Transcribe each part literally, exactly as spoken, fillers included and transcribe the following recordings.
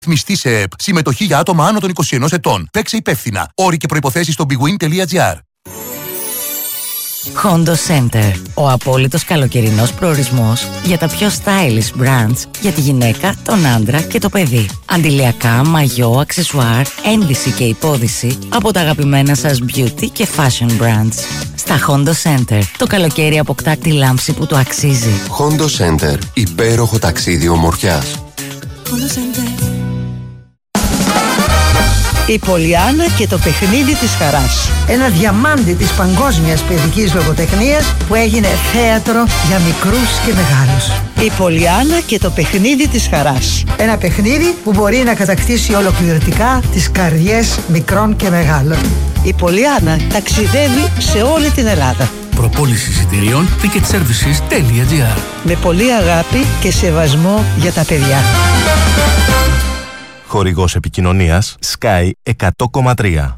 Ρυθμιστή σε ΕΕΠ. Συμμετοχή για άτομα άνω των είκοσι ένα ετών. Παίξε υπεύθυνα. Όροι και προϋποθέσεις στο bigwin τελεία gr. Hondo Center. Ο απόλυτος καλοκαιρινός προορισμός για τα πιο stylish brands για τη γυναίκα, τον άντρα και το παιδί. Αντιλιακά, μαγιό, αξεσουάρ, ένδυση και υπόδυση από τα αγαπημένα σας beauty και fashion brands. Στα Hondo Center το καλοκαίρι αποκτά τη λάμψη που το αξίζει. Hondo Center. Υπέροχο ταξίδι ομορφιάς. Hondo Center. Η Πολιάννα και το παιχνίδι της χαράς. Ένα διαμάντι της παγκόσμιας παιδικής λογοτεχνίας που έγινε θέατρο για μικρούς και μεγάλους. Η Πολιάννα και το παιχνίδι της χαράς. Ένα παιχνίδι που μπορεί να κατακτήσει ολοκληρωτικά τις καρδιές μικρών και μεγάλων. Η Πολιάννα ταξιδεύει σε όλη την Ελλάδα. Προπόληση εισιτηρίων ticketservices τελεία gr. Με πολύ αγάπη και σεβασμό για τα παιδιά. Χορηγός επικοινωνίας Sky εκατό κόμμα τρία.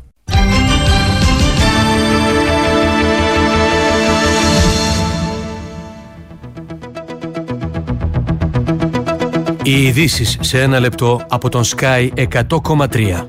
Οι ειδήσεις σε ένα λεπτό από τον Sky εκατό κόμμα τρία.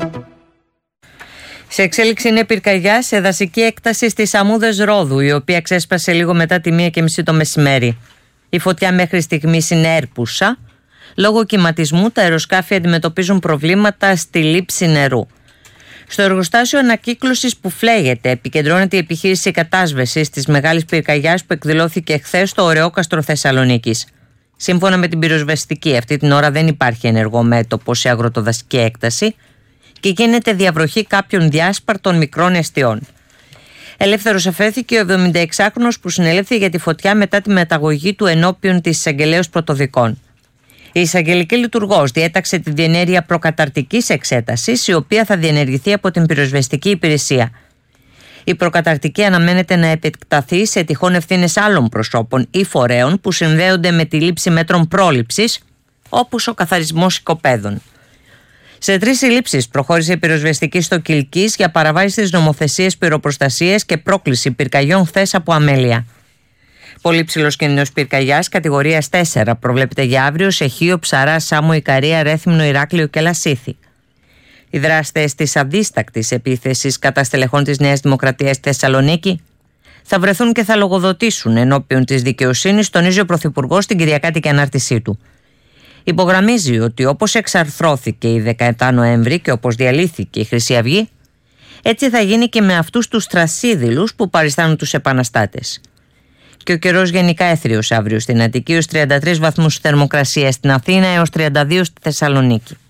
Σε εξέλιξη είναι πυρκαγιά σε δασική έκταση στις Αμμούδες Ρόδου, η οποία ξέσπασε λίγο μετά τη μία και μισή το μεσημέρι. Η φωτιά μέχρι στιγμής είναι έρπουσα. Λόγω κυματισμού, τα αεροσκάφη αντιμετωπίζουν προβλήματα στη λήψη νερού. Στο εργοστάσιο ανακύκλωσης που φλέγεται, επικεντρώνεται η επιχείρηση κατάσβεσης της μεγάλης πυρκαγιάς που εκδηλώθηκε χθες στο Ωρεόκαστρο Θεσσαλονίκης. Σύμφωνα με την πυροσβεστική, αυτή την ώρα δεν υπάρχει ενεργό μέτωπο σε αγροτοδασική έκταση και γίνεται διαβροχή κάποιων διάσπαρτων μικρών εστιών. Ελεύθερος αφέθηκε ο εβδομηνταεξάχρονος που συνελήφθη για τη φωτιά μετά τη μεταγωγή του ενώπιον της εισαγγελέως πρωτοδικών. Η εισαγγελική λειτουργός διέταξε τη διενέργεια προκαταρτικής εξέτασης, η οποία θα διενεργηθεί από την πυροσβεστική υπηρεσία. Η προκαταρτική αναμένεται να επεκταθεί σε τυχόν ευθύνες άλλων προσώπων ή φορέων που συνδέονται με τη λήψη μέτρων πρόληψης, όπως ο καθαρισμός οικοπαίδων. Σε τρεις συλλήψεις προχώρησε η πυροσβεστική στο Κιλκής για παραβάσεις της νομοθεσίας πυροπροστασίας και πρόκληση πυρκαγιών χθες από αμέλεια. Πολύ ψηλός κίνδυνος πυρκαγιάς κατηγορίας τέσσερα προβλέπεται για αύριο σε Χίο, Ψαρά, Σάμο, Ικαρία, Ρέθυμνο, Ηράκλειο και Λασίθι. Οι δράστες της αδίστακτης επίθεσης κατά στελεχών της Νέας Δημοκρατίας στη Θεσσαλονίκη θα βρεθούν και θα λογοδοτήσουν ενώπιον της δικαιοσύνης, τονίζει ο Πρωθυπουργός στην Κυριακάτικη ανάρτησή του. Υπογραμμίζει ότι όπως εξαρθρώθηκε η δεκαεπτά Νοέμβρη και όπως διαλύθηκε η Χρυσή Αυγή, έτσι θα γίνει και με αυτούς τους θρασίδηλους που παριστάνουν τους επαναστάτες. Και ο καιρός γενικά έθριος αύριο στην Αττική, ως τριάντα τρεις βαθμούς θερμοκρασία στην Αθήνα έως τριάντα δύο στη Θεσσαλονίκη.